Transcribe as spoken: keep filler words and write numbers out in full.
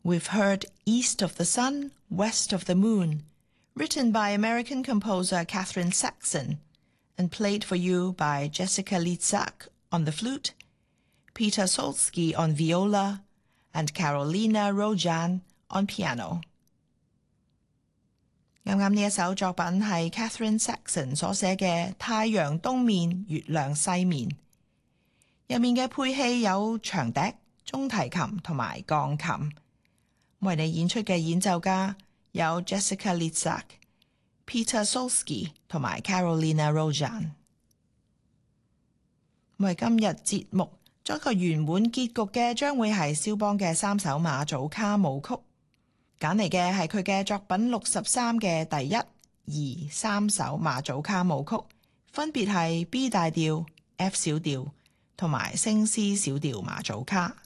We've heard East of the Sun, West of the Moon, written by American composer Catherine Saxon and played for you by Jessica Litzak on the flute, Peter Solsky on viola, and Carolina Rojan on piano. 啱啱呢一首作品係 Catherine Saxon 所寫嘅《太陽東面，月亮西面》，入面嘅配器有長笛、中提琴同埋鋼琴。為你演出嘅演奏家有 Jessica Litzak、Peter Solsky 同埋 Carolina Rojan。為今日節目作一個圓滿結局嘅，將會係肖邦嘅三首馬祖卡舞曲。揀嚟嘅係佢嘅作品六十三嘅第一、二、三首馬祖卡舞曲，分別係 B 大調、F 小調同埋升 C 小調馬祖卡。